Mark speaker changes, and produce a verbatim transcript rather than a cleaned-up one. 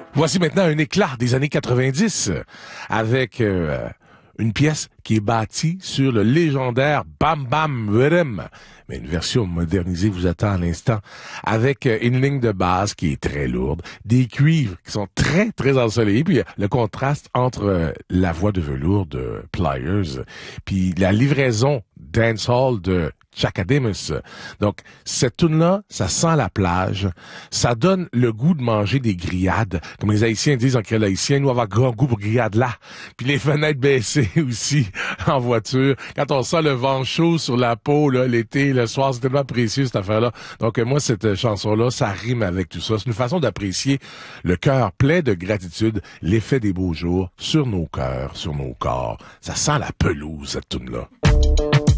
Speaker 1: Voici maintenant un éclat des années quatre-vingt-dix avec euh, une pièce qui est bâtie sur le légendaire Bam Bam Rhythm. Mais une version modernisée vous attend à l'instant avec euh, une ligne de base qui est très lourde, des cuivres qui sont très, très ensoleillés, puis euh, le contraste entre euh, la voix de velours de Pliers, puis la livraison dancehall de Chakademus. Donc, cette tune-là, ça sent la plage. Ça donne le goût de manger des grillades. Comme les Haïtiens disent en créole haïtien, nous avons grand goût pour grillades là. Puis les fenêtres baissées aussi en voiture. Quand on sent le vent chaud sur la peau, là, l'été, le soir, c'est tellement précieux cette affaire-là. Donc, moi, cette chanson-là, ça rime avec tout ça. C'est une façon d'apprécier le cœur plein de gratitude, l'effet des beaux jours sur nos cœurs, sur nos corps. Ça sent la pelouse, cette tune-là.